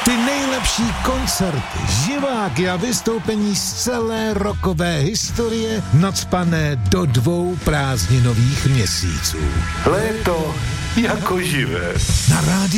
Ty nejlepší koncerty, živáky a vystoupení z celé rockové historie nacpané do 2 prázdninových měsíců. Léto jako živé. Na rádiu